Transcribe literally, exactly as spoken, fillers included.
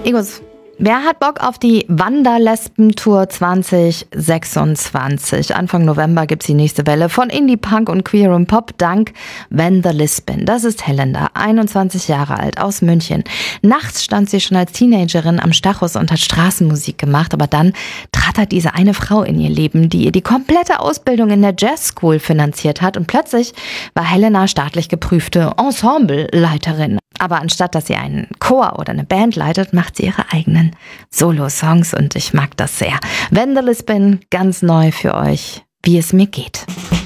Igos, wer hat Bock auf die Wanderlesben-Tour zwanzig sechsundzwanzig? Anfang November gibt's die nächste Welle von Indie, Punk und Queerem Pop dank When the Lisbon. Das ist Helena, einundzwanzig Jahre alt, aus München. Nachts stand sie schon als Teenagerin am Stachus und hat Straßenmusik gemacht, aber dann trat da diese eine Frau in ihr Leben, die ihr die komplette Ausbildung in der Jazz School finanziert hat, und plötzlich war Helena staatlich geprüfte Ensembleleiterin. Aber anstatt dass sie einen Chor oder eine Band leitet, macht sie ihre eigenen Solo-Songs und ich mag das sehr. When the Lisbon, ganz neu für euch, wie es mir geht.